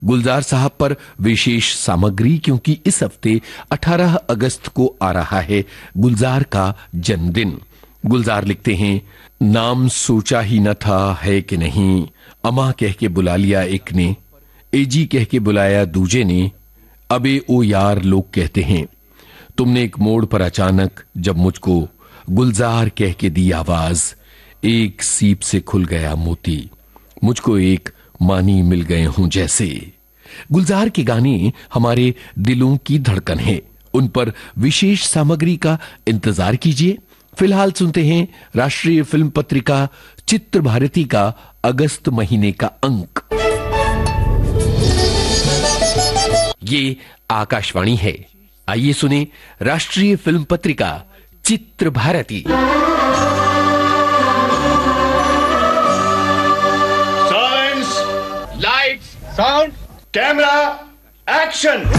गुलजार साहब पर विशेष सामग्री, क्योंकि इस हफ्ते 18 अगस्त को आ रहा है गुलजार का जन्मदिन। गुलजार लिखते हैं, नाम सोचा ही न था है कि नहीं, अमा कह के बुला लिया एक ने, एजी कह के बुलाया दूजे ने, अबे ओ यार लोग कहते हैं, तुमने एक मोड़ पर अचानक जब मुझको गुलजार कह के दी आवाज, एक सीप से खुल गया मोती, मुझको एक मानी मिल गए हूं जैसे। गुलजार के गाने हमारे दिलों की धड़कन है, उन पर विशेष सामग्री का इंतजार कीजिए। फिलहाल सुनते हैं राष्ट्रीय फिल्म पत्रिका चित्र भारती का अगस्त महीने का अंक। ये आकाशवाणी है, आइए सुने राष्ट्रीय फिल्म पत्रिका चित्र भारती। Sound, camera, action.